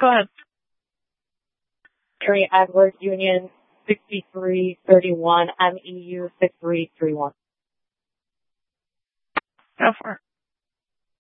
Go ahead. Mary Edwards Union 6331 MEU 6331. Go for it.